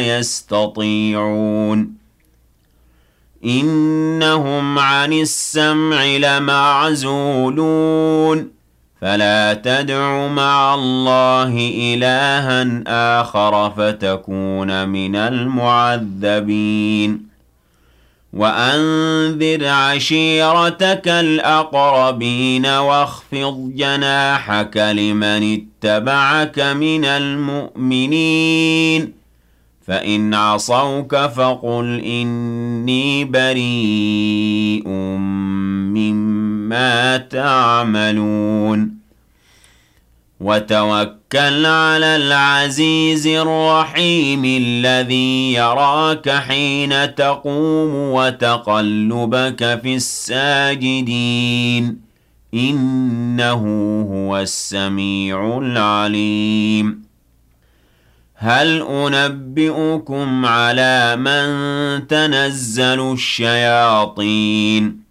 يستطيعون إنهم عن السمع لمعزولون فلا تدع مع الله إلها آخر فتكون من المعذبين وأنذر عشيرتك الأقربين واخفض جناحك لمن اتبعك من المؤمنين فإن عصوك فقل إني بريء مما تعملون وتوكل على العزيز الرحيم الذي يراك حين تقوم وتقلبك في الساجدين إنه هو السميع العليم هل أنبئكم على من تنزل الشياطين